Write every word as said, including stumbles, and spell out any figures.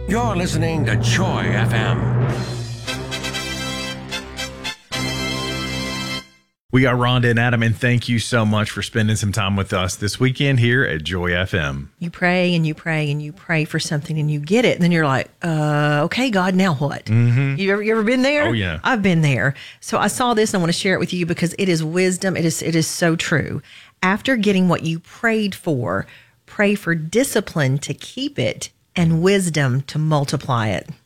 You're listening to Joy F M. We got Rhonda and Adam, and thank you so much for spending some time with us this weekend here at Joy F M. You pray and you pray and you pray for something and you get it. And then you're like, uh, okay, God, now what? Mm-hmm. You ever you ever been there? Oh, yeah. I've been there. So I saw this and I want to share it with you because it is wisdom. It is it is so true. After getting what you prayed for, pray for discipline to keep it and wisdom to multiply it.